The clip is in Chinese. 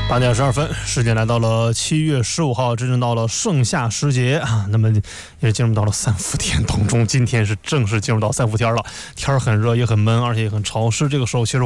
8点12分，时间来到了7月15号，真正到了盛夏时节啊。那么也进入到了三伏天当中，今天是正式进入到三伏天了，天很热也很闷，而且也很潮湿。这个时候其实